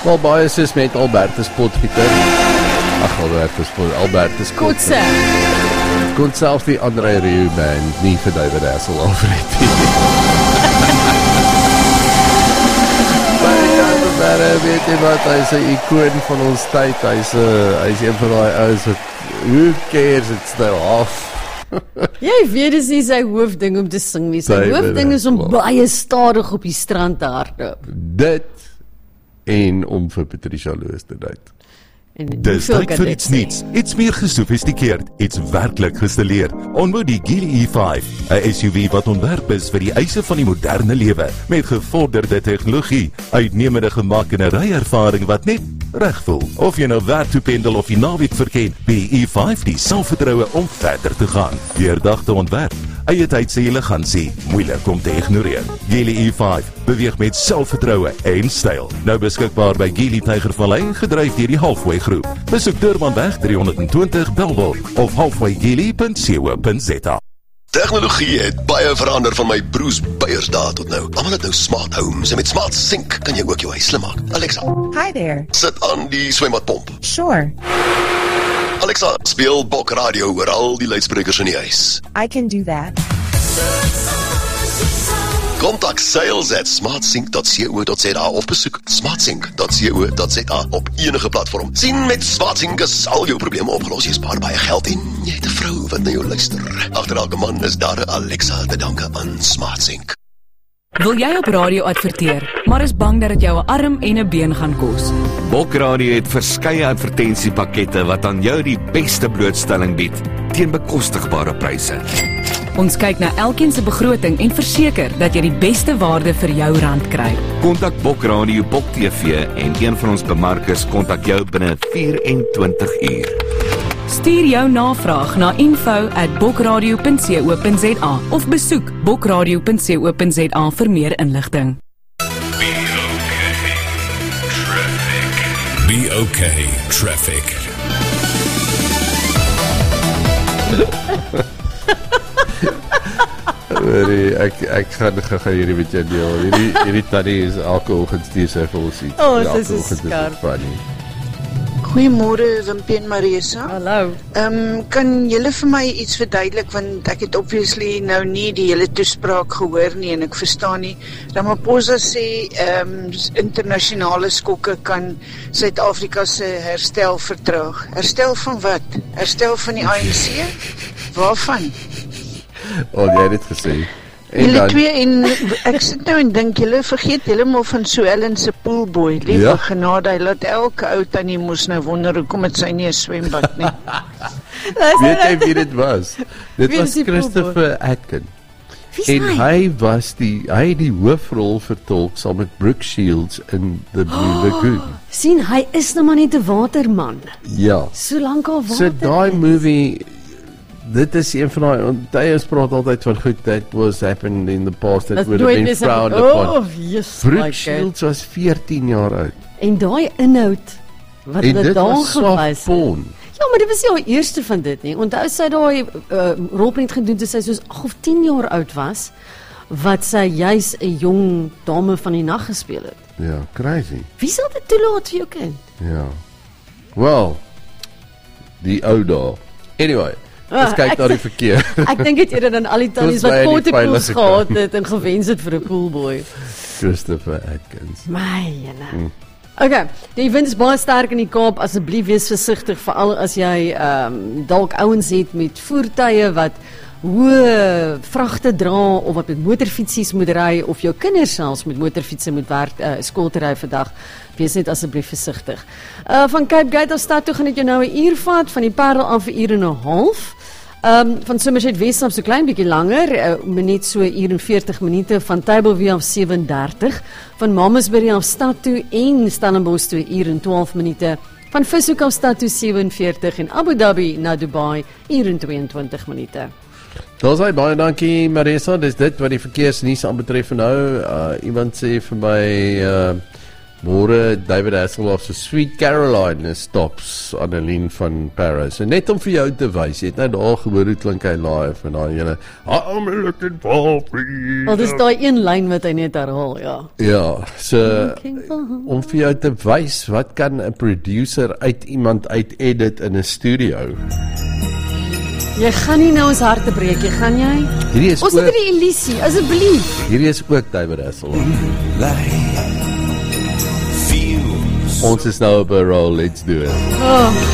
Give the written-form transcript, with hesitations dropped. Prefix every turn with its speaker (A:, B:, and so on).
A: Wel baie soos met Albertus Potgieter. Ag, Albertus Kotse. Kon selfs die André Rieu band nie vir David Hasselhoff red nie. Maar weet jy wat, hy is 'n ikoon van ons tyd, hy is een van die ouens wat, who cares, it's nou af.
B: Jy weet, dis nie sy hoofding om te sing nie, sy hoofding is om baie stadig op die strand te hardloop.
A: Dit, en om vir Patricia Loos te date.
C: Dis tyd vir iets meer gesofistikeerd, iets werklik gestileerd. Ontmoet die Geely E5, 'n SUV wat ontwerp is vir die eise van die moderne lewe, met gevorderde tegnologie, uitnemende gemak en 'n ryervaring wat net reg voel. Of jy nou werk toe pendel of die naweek verken, die E5 die selfvertroue om verder te gaan. Deurdagte ontwerp, eie tydse elegansie, moeilik om te ignoreer. Geely E5 beweeg met selfvertroue en styl. Nou beskikbaar by Geely Tygervallei, gedryf deur die Halfway Groep. Besoek Durbanweg 320 Bellville of halfwaygeely.co.za.
D: Tegnologie het baie verander van my broers Beiersdae tot nou. Almal het nou smart homes en met smart sink kan jy ook jou huis slim maak. Alexa,
E: Hi there.
D: sit aan die swembadpomp.
E: Sure,
D: Alexa, speel Bok Radio oor al die luidsprekers in die huis.
E: I can do that.
D: Kontak sales@smartsync.co.za of besoek smartsync.co.za op enige platform. Sien, met SmartSync is al jou probleme opgelos. Jy spaar baie geld en jy het 'n vrou wat na jou luister. Agter elke man is daar 'n Alexa te danke aan SmartSync.
F: Wil jy op radio adverteer, maar is bang dat dit jou 'n arm en 'n been gaan kos?
G: Bok Radio het verskeie advertensiepakkette wat aan jou die beste blootstelling bied teen bekostigbare pryse.
F: Ons kyk na elkeen se begroting en verseker dat jy die beste waarde vir jou rand kry.
G: Kontak Bok Radio, Bok TV en een van ons bemarkers kontak jou binne 24 uur.
F: Stuur jou navraag na info@bokradio.co.za of besoek bokradio.co.za vir meer inligting.
H: Be okay, traffic.
A: Ek gaan hierdie met jou deel. Hierdie tannie is elke oggend stuur sy vir ons iets.
B: Dis is skarp.
I: Goeiemôre Wimpie en Marisa.
B: Hallo.
I: Kan julle vir my iets verduidelik, want ek het obviously nou nie die hele toespraak gehoor nie en ek verstaan nie. Ramaphosa sê internasionale skokke kan Suid-Afrika se herstel vertraag. Herstel van wat? Herstel van die ANC? Waarvan?
A: Jy het dit gesê.
I: Julle twee, en ek sit nou en dink, julle vergeet helemaal van Sue Ellen se poolboy. Liewe genade, hy laat elke ou tannie moes nou wonder, hoekom het sy nie 'n swembad nie.
A: Weet jy wie dit was? Dit was Christopher Aitken. En hy het die hoofrol vertolk saam met Brooke Shields in The Blue Lagoon.
B: Sien, hy is nou maar net 'n waterman.
A: Ja.
B: So lank al water.
A: So daai movie, dit is een van die, ons praat altyd van goed, that was happened in the past, that would have been frowned upon. Brooke Shields was 14 jaar oud.
B: En daai inhoud, wat hulle daar gewys het. Ja, maar dit was nie haar eerste van dit nie. Onthou sy daai rolprent gedoen toe sy soos 8 of 10 jaar oud was, wat sy juis 'n jong dame van die nag gespeel het.
A: Ja, crazy.
B: Wie sal dit toelaat vir jou kind?
A: Ja. Wel, die ou daar. Anyway, ons kyk na die verkeer.
B: Ek dink dit eerder dan al die tannies wat korte pools gehad het en gewens het vir 'n poolboy.
A: Christopher Atkins.
B: My jene. Okay, die wind is baie sterk in die Kaap, asseblief wees versigtig, veral as jy dalk ouens het met voertuie wat hoë vragte dra, of wat met motorfietsies moet ry, of jou kinders selfs met motorfietsse moet werk, skool te ry vandag, wees net asseblief versigtig. Van Cape Gate af stad toe gaan dit jou nou 'n uur vat, van die Parel af 'n uur en 'n half. Van Somerset West af so klein bietjie langer, net so 1 uur en 40 minute, van Tableview af 37, van Mamasbury af stad toe en Stellenbosch toe 1 uur en 12 minute, van Vishoek af stad toe 47 en Abu Dhabi na Dubai 1 uur en 22 minute.
A: Daar's hy, baie dankie Marisa, dis dit wat die verkeersnuus aanbetref nou. Iemand sê vir my, Môre David Hasselhoff se Sweet Caroline stops Annelien van Paris. En net om vir jou te wys, jy het nou daar gehoor hoe klink hy live en daai hele I'm looking for free.
B: Wel, dis daai een lyn wat hy net herhaal, ja.
A: Ja, so om vir jou te wys wat kan 'n producer uit iemand uit edit in 'n studio.
B: Jy gaan nie nou ons harte breek, jy gaan jy? Ons het die illusie, asseblief.
A: Hierdie is ook David Hasselhoff. Ons is nou op 'n roll, let's do it.